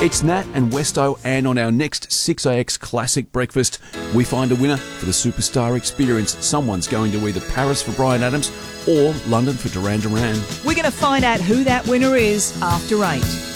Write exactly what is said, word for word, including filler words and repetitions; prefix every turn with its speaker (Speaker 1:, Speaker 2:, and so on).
Speaker 1: It's Nat and Westo, and on our next six A X Classic Breakfast, we find a winner for the Superstar Experience. Someone's going to either Paris for Bryan Adams or London for Duran Duran.
Speaker 2: We're going to find out who that winner is after eight.